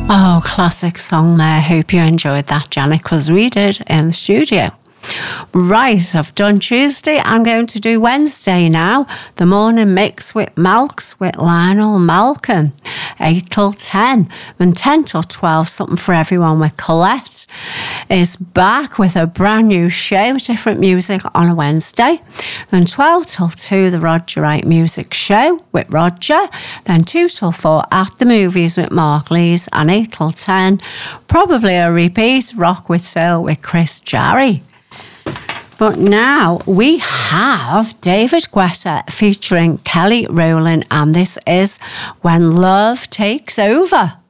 Oh, classic song there. Hope you enjoyed that, Janet, because we did in the studio. Right, I've done Tuesday. I'm going to do Wednesday now. The morning mix with Malks with Lionel Malcolm. 8 till 10. Then 10 till 12, something for everyone with Colette is back with a brand new show, different music on a Wednesday. Then 12 till 2, the Roger Wright Music Show with Roger. Then 2 till 4, At the Movies with Mark Lees. And 8 till 10, probably a repeat, Rock with Soul with Chris Jarry. But now we have David Guetta featuring Kelly Rowland, and this is When Love Takes Over.